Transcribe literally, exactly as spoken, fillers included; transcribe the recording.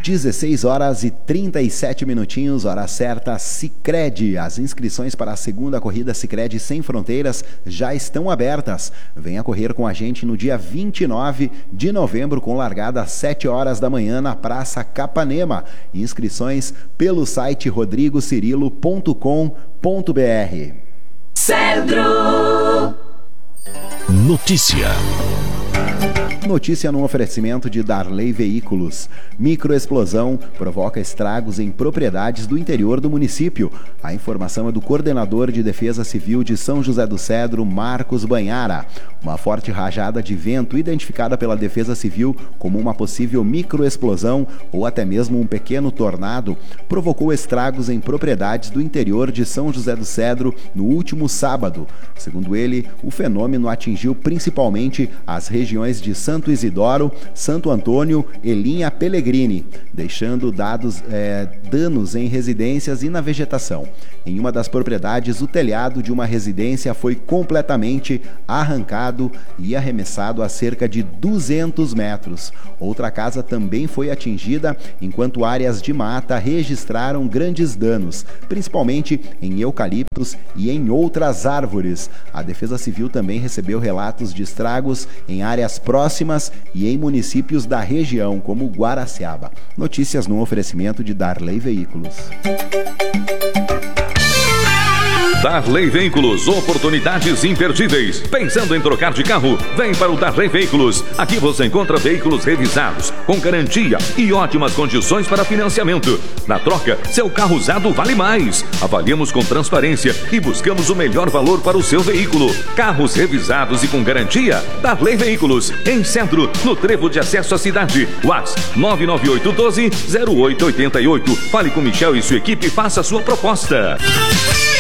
dezesseis horas e trinta e sete minutinhos, hora certa, Sicredi. As inscrições para a segunda corrida Sicredi Sem Fronteiras já estão abertas. Venha correr com a gente no dia vinte e nove de novembro, com largada às sete horas da manhã na Praça Capanema. Inscrições pelo site rodrigo cirilo ponto com ponto br. Cedro. Notícia. Notícia no oferecimento de Darley Veículos. Microexplosão provoca estragos em propriedades do interior do município. A informação é do coordenador de Defesa Civil de São José do Cedro, Marcos Banhara. Uma forte rajada de vento, identificada pela Defesa Civil como uma possível microexplosão ou até mesmo um pequeno tornado, provocou estragos em propriedades do interior de São José do Cedro no último sábado. Segundo ele, o fenômeno atingiu principalmente as regiões de Santo Isidoro, Santo Antônio e Linha Pellegrini, deixando dados, é, danos em residências e na vegetação. Em uma das propriedades, o telhado de uma residência foi completamente arrancado e arremessado a cerca de duzentos metros. Outra casa também foi atingida, enquanto áreas de mata registraram grandes danos, principalmente em eucaliptos e em outras árvores. A Defesa Civil também recebeu relatos de estragos em áreas próximas e em municípios da região, como Guaraciaba. Notícias no oferecimento de Darley Veículos. Darley Veículos, oportunidades imperdíveis. Pensando em trocar de carro? Vem para o Darley Veículos. Aqui você encontra veículos revisados, com garantia e ótimas condições para financiamento. Na troca, seu carro usado vale mais. Avaliamos com transparência e buscamos o melhor valor para o seu veículo. Carros revisados e com garantia? Darley Veículos, em Centro, no trevo de acesso à cidade. WhatsApp nove nove oito um dois zero oito oito oito. Fale com Michel e sua equipe e faça a sua proposta.